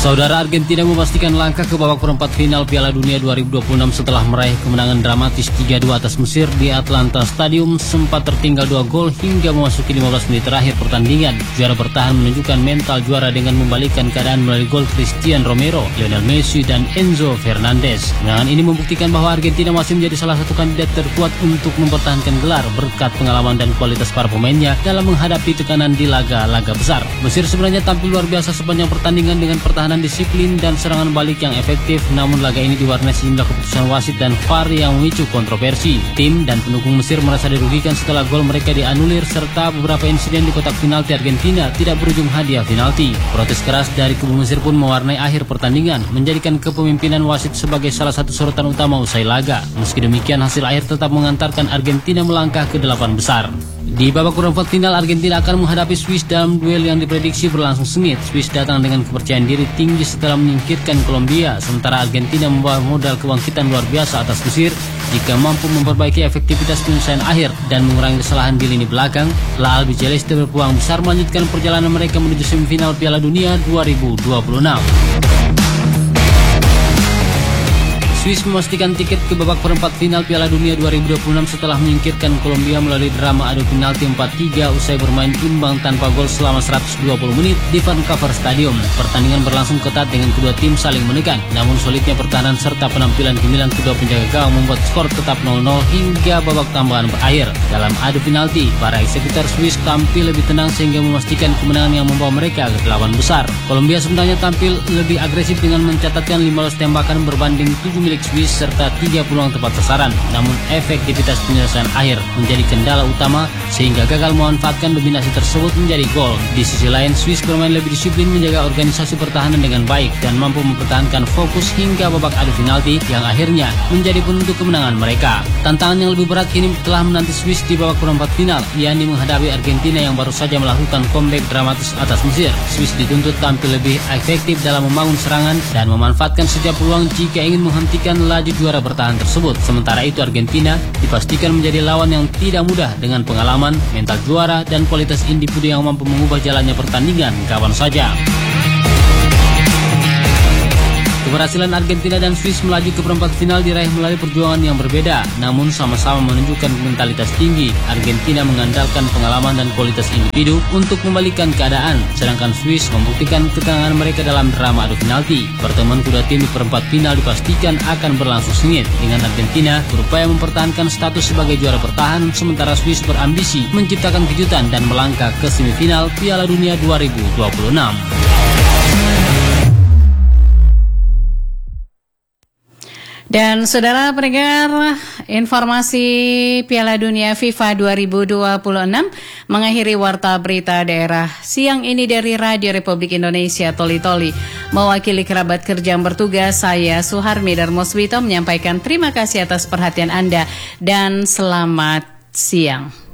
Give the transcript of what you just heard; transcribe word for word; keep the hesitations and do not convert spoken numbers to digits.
Saudara, Argentina memastikan langkah ke babak perempat final Piala Dunia dua ribu dua puluh enam setelah meraih kemenangan dramatis tiga dua atas Mesir di Atlanta Stadium. Sempat tertinggal dua gol hingga memasuki lima belas menit terakhir pertandingan. Juara bertahan menunjukkan mental juara dengan membalikkan keadaan melalui gol Cristian Romero, Lionel Messi, dan Enzo Fernandez. Kemenangan ini membuktikan bahwa Argentina masih menjadi salah satu kandidat terkuat untuk mempertahankan gelar berkat pengalaman dan kualitas para pemainnya dalam menghadapi tekanan di laga-laga besar. Mesir sebenarnya tampil luar biasa sepanjang pertandingan dengan pertahanan disiplin dan serangan balik yang efektif, namun laga ini diwarnai sejumlah keputusan wasit dan V A R yang memicu kontroversi. Tim dan pendukung Mesir merasa dirugikan setelah gol mereka dianulir serta beberapa insiden di kotak penalti Argentina tidak berujung hadiah penalti. Protes keras dari kubu Mesir pun mewarnai akhir pertandingan, menjadikan kepemimpinan wasit sebagai salah satu sorotan utama usai laga. Meski demikian, hasil akhir tetap mengantarkan Argentina melangkah ke delapan besar. Di babak perempat final, Argentina akan menghadapi Swiss dalam duel yang diprediksi berlangsung sengit. Swiss datang dengan kepercayaan diri tinggi setelah menyingkirkan Kolombia, sementara Argentina membawa modal kebangkitan luar biasa atas Mesir jika mampu memperbaiki efektivitas penyelesaian akhir dan mengurangi kesalahan di lini belakang. La Albiceleste berpeluang besar melanjutkan perjalanan mereka menuju semifinal Piala Dunia dua ribu dua puluh enam. Swiss memastikan tiket ke babak perempat final Piala Dunia dua ribu dua puluh enam setelah menyingkirkan Kolombia melalui drama adu penalti empat tiga usai bermain imbang tanpa gol selama seratus dua puluh menit di Vancouver Stadium. Pertandingan berlangsung ketat dengan kedua tim saling menekan, namun sulitnya pertahanan serta penampilan gemilang kedua penjaga gawang membuat skor tetap nol nol hingga babak tambahan berakhir. Dalam adu penalti, para eksekutor Swiss tampil lebih tenang sehingga memastikan kemenangan yang membawa mereka ke delapan besar. Kolombia sebenarnya tampil lebih agresif dengan mencatatkan lima belas tembakan berbanding tujuh milik Swiss serta tiga peluang tepat sasaran, namun efektivitas penyelesaian akhir menjadi kendala utama sehingga gagal memanfaatkan dominasi tersebut menjadi gol. Di sisi lain, Swiss bermain lebih disiplin, menjaga organisasi pertahanan dengan baik dan mampu mempertahankan fokus hingga babak adu penalti yang akhirnya menjadi penentu kemenangan mereka. Tantangan yang lebih berat kini telah menanti Swiss di babak perempat final, yakni menghadapi Argentina yang baru saja melakukan comeback dramatis atas Mesir. Swiss dituntut tampil lebih efektif dalam membangun serangan dan memanfaatkan setiap peluang jika ingin menghentikan laju juara bertahan tersebut. Sementara itu, Argentina dipastikan menjadi lawan yang tidak mudah dengan pengalaman, mental juara, dan kualitas individu yang mampu mengubah jalannya pertandingan kapan saja. Keberhasilan Argentina dan Swiss melaju ke perempat final diraih melalui perjuangan yang berbeda, namun sama-sama menunjukkan mentalitas tinggi. Argentina mengandalkan pengalaman dan kualitas individu untuk membalikkan keadaan, sedangkan Swiss membuktikan ketenangan mereka dalam drama adu penalti. Pertemuan kedua tim di perempat final dipastikan akan berlangsung sengit, dengan Argentina berupaya mempertahankan status sebagai juara bertahan, sementara Swiss berambisi menciptakan kejutan dan melangkah ke semifinal Piala Dunia dua ribu dua puluh enam. Dan saudara pendengar, informasi Piala Dunia FIFA dua ribu dua puluh enam mengakhiri warta berita daerah siang ini dari Radio Republik Indonesia Toli Toli. Mewakili kerabat kerja yang bertugas, saya Suharmi Darmoswito menyampaikan terima kasih atas perhatian Anda dan selamat siang.